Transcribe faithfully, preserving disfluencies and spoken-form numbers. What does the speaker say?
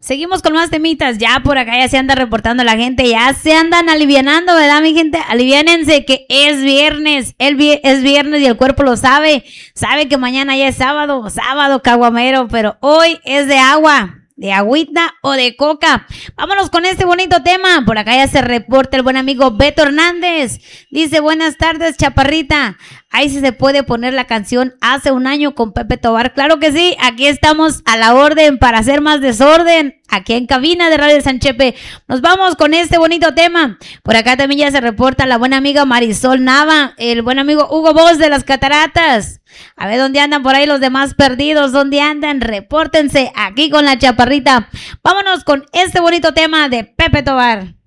Seguimos con más temitas. Ya por acá ya se anda reportando la gente. Ya se andan alivianando, ¿verdad, mi gente? Aliviánense que es viernes. El vi- es viernes y el cuerpo lo sabe. Sabe que mañana ya es sábado. Sábado caguamero. Pero hoy es de agua. De agüita o de coca. Vámonos con este bonito tema. Por acá ya se reporta el buen amigo Beto Hernández. Dice, buenas tardes, chaparrita. Ahí sí se puede poner la canción Hace un año con Pepe Tobar. Claro que sí, aquí estamos a la orden para hacer más desorden. Aquí en cabina de Radio San Chepe. Nos vamos con este bonito tema. Por acá también ya se reporta la buena amiga Marisol Nava. El buen amigo Hugo Boss de las Cataratas. A ver dónde andan por ahí los demás perdidos. ¿Dónde andan? Repórtense aquí con la chaparrita. Vámonos con este bonito tema de Pepe Tobar.